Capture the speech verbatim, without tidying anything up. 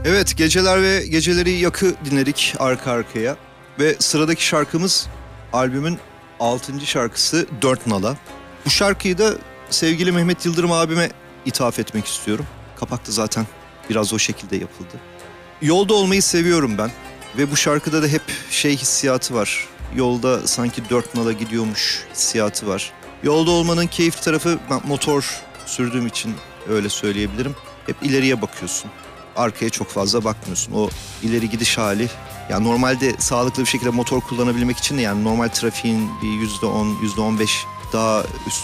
Evet, Geceler ve Geceleri Yakı dinledik arka arkaya. Ve sıradaki şarkımız albümün altıncı şarkısı Dört Nala. Bu şarkıyı da sevgili Mehmet Yıldırım abime ithaf etmek istiyorum. Kapakta zaten biraz o şekilde yapıldı. Yolda olmayı seviyorum ben. Ve bu şarkıda da hep şey hissiyatı var. Yolda sanki dört nala gidiyormuş hissiyatı var. Yolda olmanın keyifli tarafı, ben motor sürdüğüm için öyle söyleyebilirim. Hep ileriye bakıyorsun. Arkaya çok fazla bakmıyorsun. O ileri gidiş hali. Yani normalde sağlıklı bir şekilde motor kullanabilmek için de yani normal trafiğin bir yüzde on, yüzde on beş daha üst